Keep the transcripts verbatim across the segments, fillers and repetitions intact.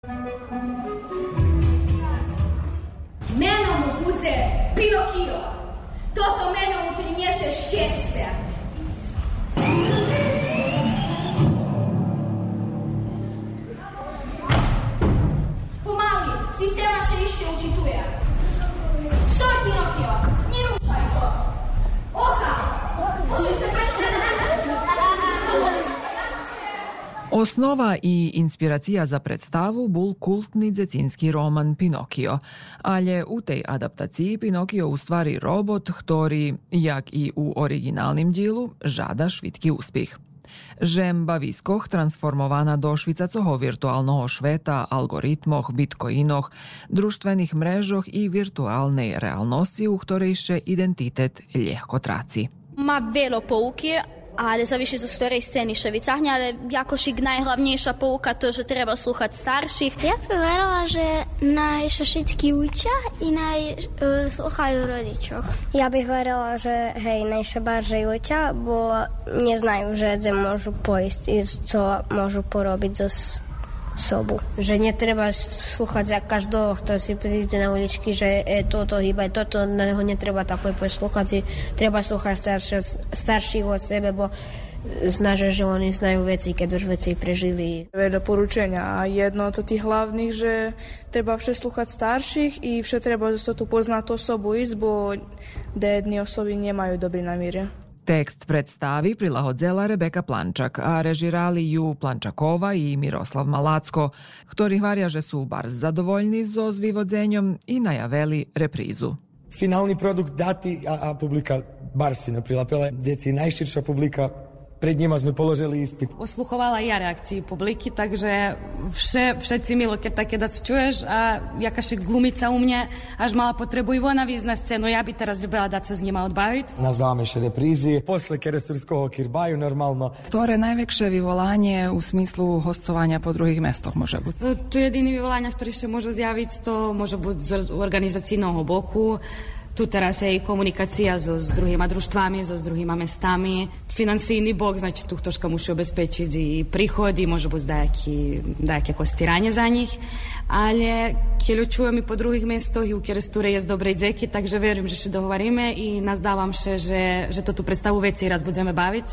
Meno mu bude Pinokio. Toto meno mu prinješe šťastie. Pomali, sistema še ešte učituje. Stoj, Pinokio, nerúšaj to. Oka, môže sa peče. Osnova i inspiracija za predstavu bol kultni dzecinski roman Pinokio, ale u tej adaptaciji Pinokio u stvari robot, ktorý, jak i u originalnim dijelu, žada švitki uspih. Žem baviskoh transformovana do švicacoho virtualnog šveta, algoritmoh, bitcoinoh, društvenih mrežoh i virtualnej realnosti u ktorej še identitet ljehko traci. Ma velo pouky, ale zaviši zo storej scény še vycahne, ale jakošik najhlavnejšia pouka to, že treba slúchať starších. Ja by verila, že naj sa všetky učia i naj uh, slúchajú rodičov. Ja bych verila, že hej, naj sa bardziej učia, bo neznajú, že kde môžu pojsť i co môžu porobiť zo sobu. Že netreba slúchať za každého, kto si príde na uličky, že je toto hýba, toto, na neho netreba takové poslúchať. Treba slúchať starších, starších od sebe, bo znaže, že oni znajú veci, keď už veci prežili. Veľa poručenia a jedno od tých hlavných, že treba vše slúchať starších i vše treba tu poznať osobu izbu, da jedni osobi nemajú dobrý namír. Tekst predstavi prilagodzela Rebeka Plančak, a režirali ju Plančakova i Miroslav Malacko, ktorí hvaria, že sú bar zadovoljni so zvivodzenjom i najaveli reprizu. Finalni produkt dati, a, a publika bar svi naprilapila. Djeci najširša publika, pred njima sme položili ispit. Osluchovala ja reakciji publiky, takže vše, všetci milo, keď také dac čuješ a jakaši glumica u mne až mala potrebu i ona výjsť na scénu. Ja by teraz ljubila da sa s njima odbaviť. Nazvame še reprízy, posle keresturského kirbaju normalno. Ktoré najväčšie vyvolanie u smyslu hostovania po druhých mestoch môže byť? Tu jediný vyvolania, ktorý še môžu zjaviť, to môže byť z organizacijného boku. Tu teraz je i komunikacija so, s druhýma društvami, so s druhýma mestami. Finansijný bok, znači tu ktoška muši obezpečiť i prihodi, može biti dajake kostiranje za njih. Ale kjeľo čujem i po druhých mestoch i u keresture je z dobrej dzeki, takže verujem, že še dohovaríme i nazdávam še, že, že to tu predstavu veci raz budeme baviť.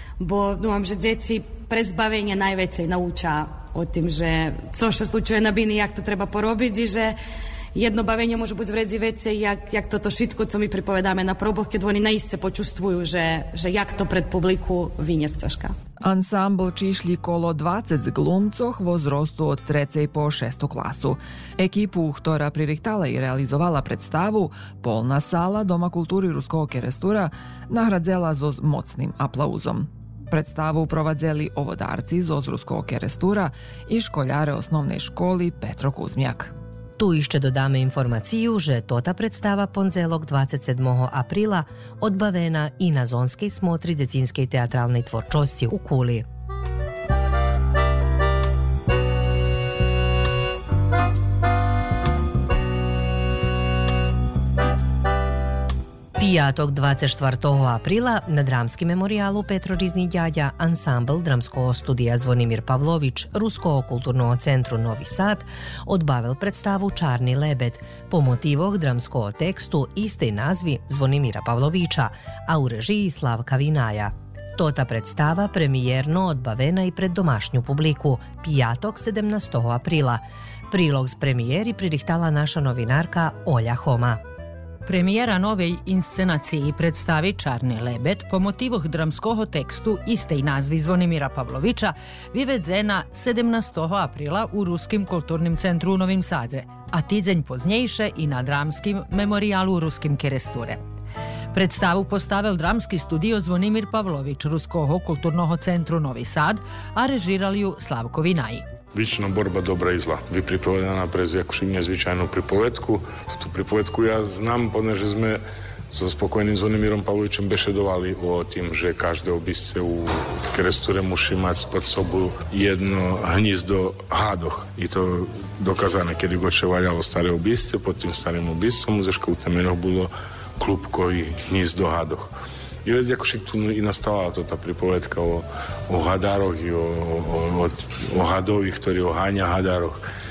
Bo dúfam, že djeci pre zbavenie najvecej nauča o tým, že co še slučuje na bini, jak to treba porobiť i že jedno bavenie môže byť vredzi veci, jak, jak toto všetko, co my pripovedáme na proboch, keď oni naistce počustvujú, že, že jak to pred publiku vyniesť ťažká. Ansambl čišli kolo dvadsať glumcoch vo zrostu od trecej po šestu klasu. Ekipu, ktorá pririchtala i realizovala predstavu, polna sala Doma kultúry Ruského kerestura nahradzela so mocným aplauzom. Predstavu provadzeli ovodárci zo Ruského kerestura i školjare osnovnej školy Petro Kuzmjak. Tu ešte dodáme informaciju, že tota predstava ponzelok dvadsať sedmog apríla odbavená i na zonskej smotri dzecinskej teatralnej tvorčosti u Kuli. Pijatok dvadsať štvrtog apríla na dramskim memorialu Petro Rizný ďaďa ansambl dramského studija Zvonimir Pavlović Ruského kulturnog centru Novi Sad odbavil predstavu Čarni lebed po motivoh dramského tekstu istej nazvi Zvonimira Pavlovića, a u režiji Slavka Vinaja. Tota predstava premijerno odbavena i pred domašnju publiku pijatok sedemnaestog aprila. Prilog z premijeri pririhtala naša novinarka Olja Homa. Premijera nove inscenaciji predstavi Čarni lebed po motivoh dramskoho tekstu istej nazvi Zvonimira Pavlovića vyvedzena sedemnaestog aprila u Ruskim kulturnim centru u Novim Sadze, a tidzenj poznjejše i na dramskim memorialu u Ruskim keresture. Predstavu postavil dramski studio Zvonimir Pavlović Ruského kulturnog centru Novi Sad, a režirali ju Slavko Vinaji. Vična borba dobra i zla. Vi pripovedana prez jakoši nezvyčajnú pripovedku. Tú pripovedku ja znam, poneže sme so spokojným Zvonimírom Pavlovičom bešedovali o tým, že každé obisce u keresture musí mať spod sobu jedno hnízdo hádoch. I to dokázané, kedy goče valjalo staré obisce, pod tým starým obiscom uzeška u temenoch bolo klupko i hnízdo hádoch. I vec, akože tu i nastala to tá pripovedka o, o hadároch i o, o, o, o hadovi, ktorý oháňa hadároch.